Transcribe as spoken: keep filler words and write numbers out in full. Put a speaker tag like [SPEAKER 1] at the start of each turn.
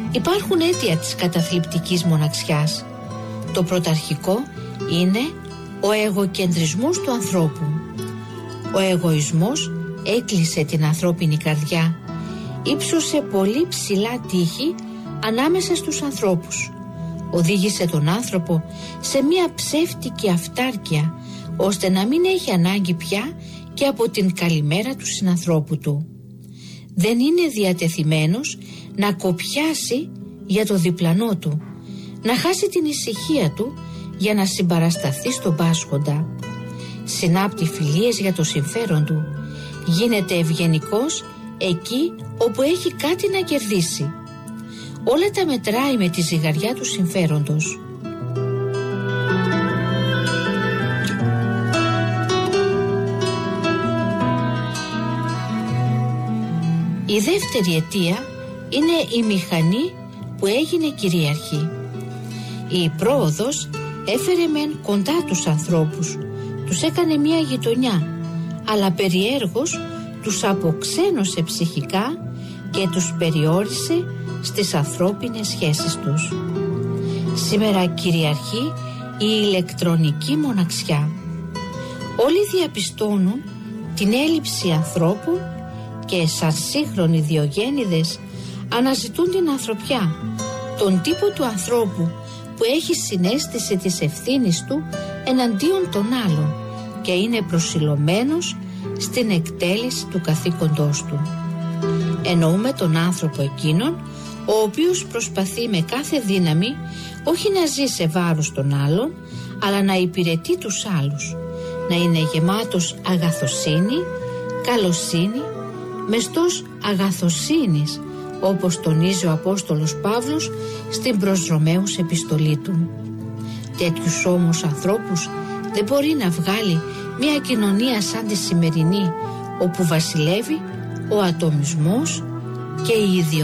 [SPEAKER 1] Υπάρχουν αίτια της καταθλιπτικής μοναξιάς. Το πρωταρχικό είναι ο εγωκεντρισμός του ανθρώπου. Ο εγωισμός έκλεισε την ανθρώπινη καρδιά, ύψωσε πολύ ψηλά τείχη ανάμεσα στους ανθρώπους. Οδήγησε τον άνθρωπο σε μια ψεύτικη αυτάρκεια, ώστε να μην έχει ανάγκη πια και από την καλημέρα του συνανθρώπου του. Δεν είναι διατεθειμένος να κοπιάσει για το διπλανό του, να χάσει την ησυχία του για να συμπαρασταθεί στον πάσχοντα. Συνάπτει φιλίες για το συμφέρον του, γίνεται ευγενικός εκεί όπου έχει κάτι να κερδίσει. Όλα τα μετράει με τη ζυγαριά του συμφέροντος. Η δεύτερη αιτία είναι η μηχανή που έγινε κυρίαρχη. Η πρόοδος έφερε μεν κοντά τους ανθρώπους, τους έκανε μια γειτονιά, αλλά περιέργως τους αποξένωσε ψυχικά και τους περιόρισε στις ανθρώπινες σχέσεις τους. Σήμερα κυριαρχεί η ηλεκτρονική μοναξιά. Όλοι διαπιστώνουν την έλλειψη ανθρώπου και σαν σύγχρονοι Διογέννηδες αναζητούν την ανθρωπιά, τον τύπο του ανθρώπου που έχει συναίσθηση της ευθύνης του εναντίον των άλλων και είναι προσιλωμένος στην εκτέλεση του καθήκοντός του. Εννοούμε τον άνθρωπο εκείνον ο οποίος προσπαθεί με κάθε δύναμη όχι να ζει σε βάρος των άλλων, αλλά να υπηρετεί τους άλλους, να είναι γεμάτος αγαθοσύνη, καλοσύνη, μεστός αγαθοσύνης, όπως τονίζει ο Απόστολος Παύλος στην προς Ρωμαίους επιστολή του. Τέτοιους όμως ανθρώπους δεν μπορεί να βγάλει μια κοινωνία σαν τη σημερινή, όπου βασιλεύει ο ατομισμός και η ιδιωτικότητα.